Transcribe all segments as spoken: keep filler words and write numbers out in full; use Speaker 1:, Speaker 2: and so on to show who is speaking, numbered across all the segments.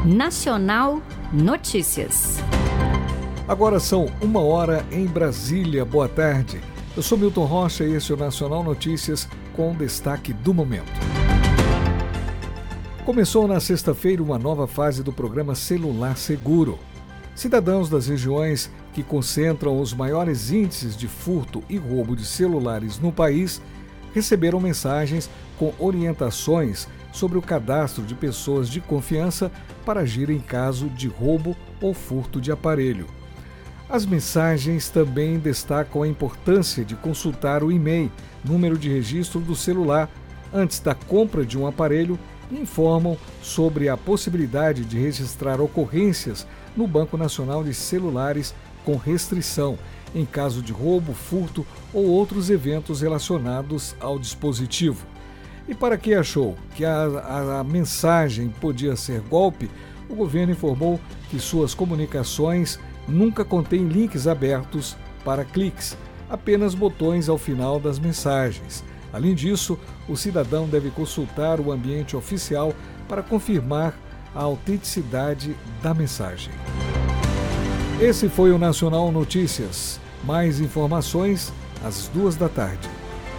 Speaker 1: Nacional Notícias.
Speaker 2: Agora são uma hora em Brasília. Boa tarde. Eu sou Milton Rocha e esse é o Nacional Notícias com destaque do momento. Começou na sexta-feira uma nova fase do programa Celular Seguro. Cidadãos das regiões que concentram os maiores índices de furto e roubo de celulares no país receberam mensagens com orientações sobre o cadastro de pessoas de confiança para agir em caso de roubo ou furto de aparelho. As mensagens também destacam a importância de consultar o e-mail, número de registro do celular, antes da compra de um aparelho e informam sobre a possibilidade de registrar ocorrências no Banco Nacional de Celulares com restrição, em caso de roubo, furto ou outros eventos relacionados ao dispositivo. E para quem achou que a, a, a mensagem podia ser golpe, o governo informou que suas comunicações nunca contêm links abertos para cliques, apenas botões ao final das mensagens. Além disso, o cidadão deve consultar o ambiente oficial para confirmar a autenticidade da mensagem. Esse foi o Nacional Notícias. Mais informações às duas da tarde.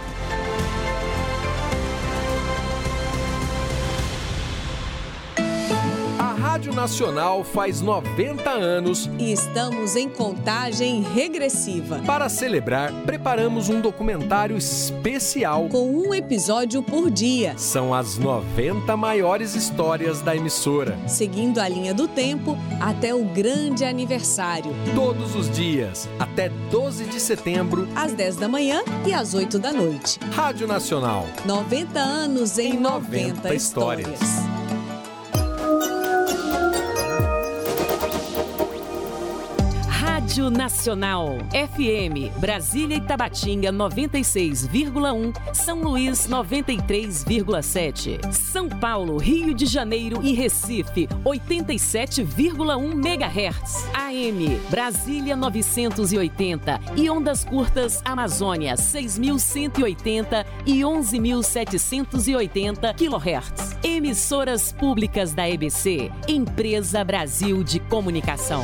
Speaker 3: A Rádio Nacional faz noventa anos
Speaker 4: e estamos em contagem regressiva.
Speaker 3: Para celebrar, preparamos um documentário especial
Speaker 4: com um episódio por dia.
Speaker 3: São as noventa maiores histórias da emissora,
Speaker 4: seguindo a linha do tempo até o grande aniversário.
Speaker 3: Todos os dias, até doze de setembro,
Speaker 4: às dez da manhã e às oito da noite.
Speaker 3: Rádio Nacional.
Speaker 4: noventa anos em, em noventa histórias. histórias.
Speaker 5: Rádio Nacional, F M, Brasília e Tabatinga noventa e seis vírgula um, São Luís noventa e três vírgula sete, São Paulo, Rio de Janeiro e Recife oitenta e sete vírgula um megahertz, A M, Brasília novecentos e oitenta e ondas curtas Amazônia seis mil cento e oitenta e onze mil setecentos e oitenta quilohertz. Emissoras públicas da E B C, Empresa Brasil de Comunicação.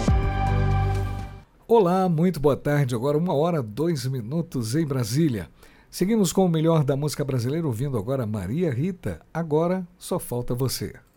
Speaker 2: Olá, muito boa tarde. Agora uma hora, dois minutos em Brasília. Seguimos com o melhor da música brasileira, ouvindo agora Maria Rita. Agora só falta você.